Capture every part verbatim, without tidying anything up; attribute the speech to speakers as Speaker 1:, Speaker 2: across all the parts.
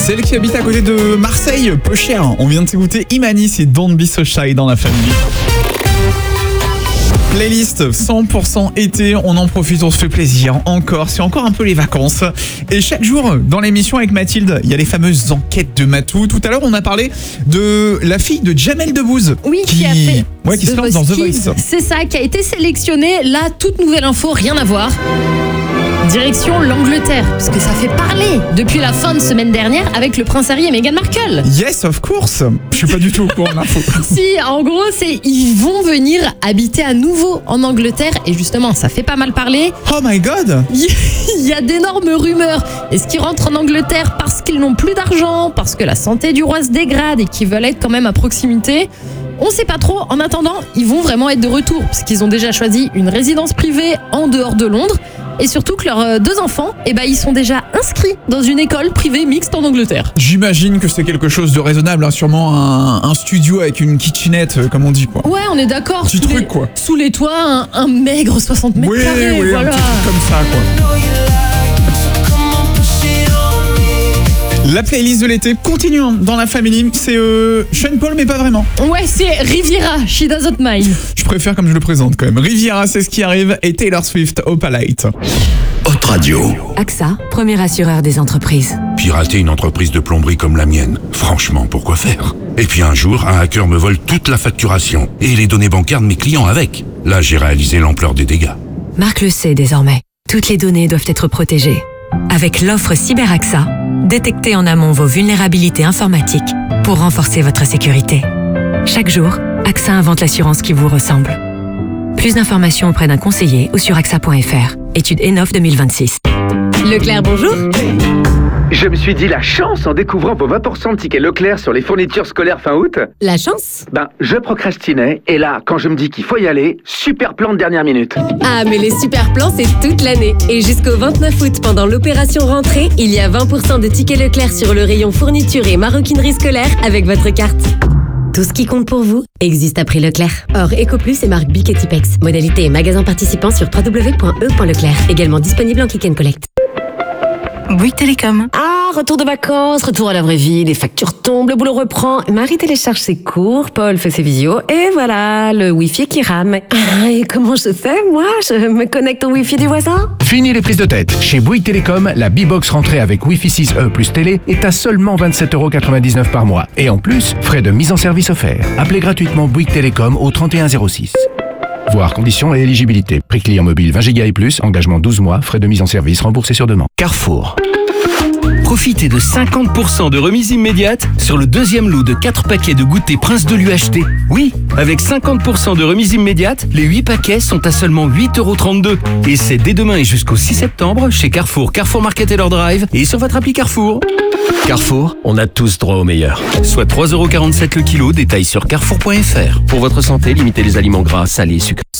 Speaker 1: Celle qui habite à côté de Marseille, peu cher. On vient de s'écouter Imani, c'est Don't Be So Shy dans la famille. Playlist cent pour cent été, on en profite, on se fait plaisir. Encore, c'est encore un peu les vacances. Et chaque jour, dans l'émission avec Mathilde, il y a les fameuses enquêtes de Matou. Tout à l'heure, on a parlé de la fille de Jamel Debbouze.
Speaker 2: Oui, qui,
Speaker 1: qui
Speaker 2: a fait
Speaker 1: ouais, qui se lance dans The Voice.
Speaker 2: C'est ça, qui a été sélectionnée. Là, toute nouvelle info, rien à voir. Direction l'Angleterre, parce que ça fait parler depuis la fin de semaine dernière avec le prince Harry et Meghan Markle.
Speaker 1: Yes, of course. Je suis pas du tout au courant d'info.
Speaker 2: Si, en gros, c'est ils vont venir habiter à nouveau en Angleterre et justement, ça fait pas mal parler.
Speaker 1: Oh my god.
Speaker 2: Il y a d'énormes rumeurs. Est-ce qu'ils rentrent en Angleterre parce qu'ils n'ont plus d'argent, parce que la santé du roi se dégrade et qu'ils veulent être quand même à proximité? On sait pas trop. En attendant, ils vont vraiment être de retour parce qu'ils ont déjà choisi une résidence privée en dehors de Londres. Et surtout que leurs deux enfants, eh ben, ils sont déjà inscrits dans une école privée mixte en Angleterre.
Speaker 1: J'imagine que c'est quelque chose de raisonnable, hein. Sûrement un, un studio avec une kitchenette, comme on dit, quoi.
Speaker 2: Ouais, on est d'accord.
Speaker 1: Petit truc,
Speaker 2: les,
Speaker 1: quoi.
Speaker 2: Sous les toits, un, un maigre soixante mètres
Speaker 1: oui,
Speaker 2: carrés.
Speaker 1: Oui,
Speaker 2: voilà.
Speaker 1: Un petit truc comme ça, quoi. La playlist de l'été continue dans la famille. C'est euh, Sean Paul, mais pas vraiment.
Speaker 2: Ouais, c'est Riviera, She Doesn't Mind.
Speaker 1: Je préfère comme je le présente quand même. Riviera, c'est ce qui arrive, et Taylor Swift, Opalite.
Speaker 3: Haute Radio.
Speaker 4: A X A, premier assureur des entreprises.
Speaker 3: Pirater une entreprise de plomberie comme la mienne, franchement, pourquoi faire? Et puis un jour, un hacker me vole toute la facturation et les données bancaires de mes clients avec. Là, j'ai réalisé l'ampleur des dégâts.
Speaker 4: Marc le sait désormais. Toutes les données doivent être protégées. Avec l'offre Cyber A X A, détectez en amont vos vulnérabilités informatiques pour renforcer votre sécurité. Chaque jour, A X A invente l'assurance qui vous ressemble. Plus d'informations auprès d'un conseiller ou sur A X A point F R. Étude Enof deux mille vingt-six.
Speaker 5: Leclerc, bonjour. Je me suis dit la chance en découvrant vos vingt pour cent de tickets Leclerc sur les fournitures scolaires fin août.
Speaker 2: La chance?
Speaker 5: Ben, je procrastinais et là, quand je me dis qu'il faut y aller, super plan de dernière minute.
Speaker 6: Ah, mais les super plans, c'est toute l'année. Et jusqu'au vingt-neuf août, pendant l'opération rentrée, il y a vingt pour cent de tickets Leclerc sur le rayon fourniture et maroquinerie scolaire avec votre carte. Tout ce qui compte pour vous existe à prix Leclerc. Or, EcoPlus et marque Bic et Tipex. Modalité et magasin participant sur w w w point e point leclerc. Également disponible en click and collect.
Speaker 4: Bouygues Télécom.
Speaker 6: Ah, retour de vacances, retour à la vraie vie, les factures tombent, le boulot reprend. Marie télécharge ses cours, Paul fait ses visios, et voilà, le Wi-Fi qui rame. Ah, et comment je fais, moi? Je me connecte au Wi-Fi du voisin?
Speaker 7: Fini les prises de tête. Chez Bouygues Télécom, la B-Box rentrée avec Wi-Fi six E plus télé est à seulement vingt-sept euros quatre-vingt-dix-neuf par mois. Et en plus, frais de mise en service offerts. Appelez gratuitement Bouygues Télécom au trente et un zéro six. Voir conditions et éligibilité. Prix client mobile vingt giga et plus, engagement douze mois, frais de mise en service remboursés sur demande. Carrefour.
Speaker 8: Profitez de cinquante pour cent de remise immédiate sur le deuxième lot de quatre paquets de goûter Prince de l'U H T. Oui, avec cinquante pour cent de remise immédiate, les huit paquets sont à seulement huit euros trente-deux. Et c'est dès demain et jusqu'au six septembre chez Carrefour, Carrefour Market et leur drive et sur votre appli Carrefour. Carrefour, on a tous droit au meilleur. Soit trois euros quarante-sept le kilo, détail sur carrefour point f r. Pour votre santé, limitez les aliments gras, salés et sucrés.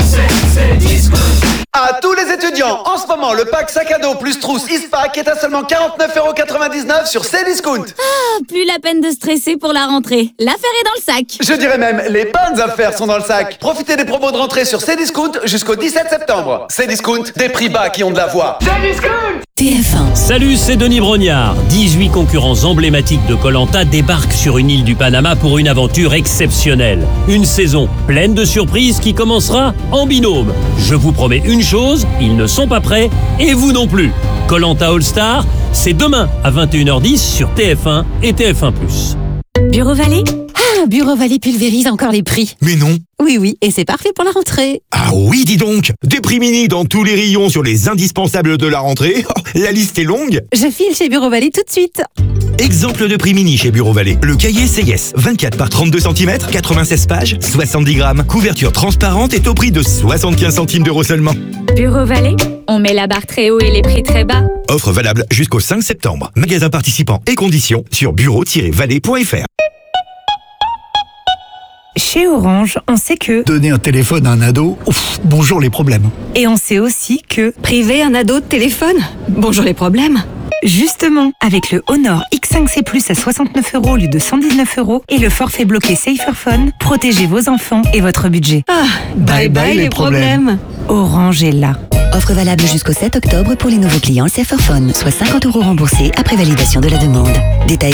Speaker 9: À tous les étudiants, en ce moment, le pack sac à dos plus trousse Eastpak est à seulement quarante-neuf euros quatre-vingt-dix-neuf sur Cdiscount.
Speaker 10: Ah, plus la peine de stresser pour la rentrée. L'affaire est dans le sac.
Speaker 9: Je dirais même, les bonnes affaires sont dans le sac. Profitez des promos de rentrée sur Cdiscount jusqu'au dix-sept septembre. Cdiscount, des prix bas qui ont de la voix. Cdiscount
Speaker 4: T F un.
Speaker 11: Salut, c'est Denis Brognard. dix-huit concurrents emblématiques de Koh Lanta débarquent sur une île du Panama pour une aventure exceptionnelle. Une saison pleine de surprises qui commencera en binôme. Je vous promets une chose, ils ne sont pas prêts et vous non plus. Koh Lanta All Star, c'est demain à vingt et une heures dix sur T F un et T F un plus.
Speaker 4: Bureau Vallée? Ah, Bureau Vallée pulvérise encore les prix.
Speaker 12: Mais non.
Speaker 4: Oui, oui, et c'est parfait pour la rentrée.
Speaker 12: Ah oui, dis donc. Des prix mini dans tous les rayons sur les indispensables de la rentrée. Oh, la liste est longue.
Speaker 4: Je file chez Bureau Vallée tout de suite.
Speaker 12: Exemple de prix mini chez Bureau Vallée. Le cahier C S, vingt-quatre par trente-deux centimètres, quatre-vingt-seize pages, soixante-dix grammes. Couverture transparente est au prix de soixante-quinze centimes d'euros seulement.
Speaker 10: Bureau Vallée, on met la barre très haut et les prix très bas.
Speaker 12: Offre valable jusqu'au cinq septembre. Magasin participant et conditions sur bureau tiret vallée point f r.
Speaker 13: Chez Orange, on sait que...
Speaker 14: Donner un téléphone à un ado, ouf, bonjour les problèmes.
Speaker 13: Et on sait aussi que...
Speaker 6: Priver un ado de téléphone? Bonjour les problèmes.
Speaker 13: Justement, avec le Honor X cinq C plus à soixante-neuf euros au lieu de cent dix-neuf euros et le forfait bloqué Saferphone, protégez vos enfants et votre budget.
Speaker 6: Ah, bye bye, bye les problèmes.
Speaker 13: problèmes. Orange est là.
Speaker 15: Offre valable jusqu'au sept octobre pour les nouveaux clients C F R Phone, soit cinquante euros remboursés après validation de la demande. Détails